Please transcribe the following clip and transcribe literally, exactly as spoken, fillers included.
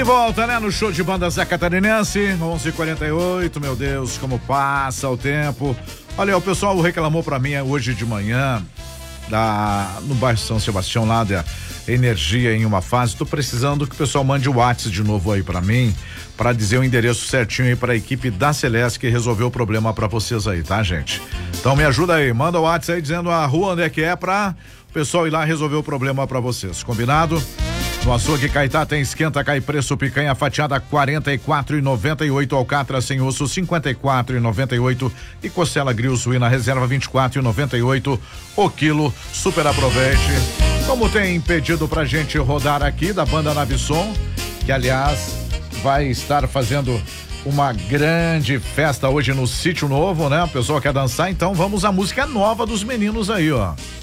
De volta, né, no show de bandas da Catarinense, onze e quarenta e oito, meu Deus, como passa o tempo. Olha, o pessoal reclamou pra mim hoje de manhã, da, no bairro São Sebastião, lá da energia em uma fase. Tô precisando que o pessoal mande o WhatsApp de novo aí pra mim, pra dizer o endereço certinho aí pra equipe da Celeste que resolveu o problema pra vocês aí, tá, gente? Então me ajuda aí, manda o WhatsApp aí dizendo a rua onde é que é pra o pessoal ir lá resolver o problema pra vocês, combinado? No Açougue Caetá tem esquenta, cai preço, picanha fatiada quarenta e quatro e noventa e oito, alcatra sem osso cinquenta e quatro e noventa e oito e costela grill suína reserva vinte e quatro e noventa e oito o quilo. Super aproveite. Como tem pedido pra gente rodar aqui da banda Navisson, que aliás vai estar fazendo uma grande festa hoje no Sítio Novo, né? O pessoal quer dançar, então vamos à música nova dos meninos aí, ó.